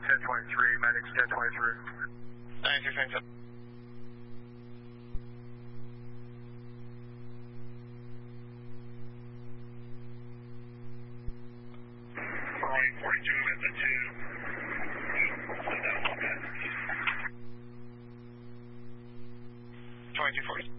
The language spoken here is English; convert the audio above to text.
1023, medics 1023. 9697. Right, 42 method 2. 2240.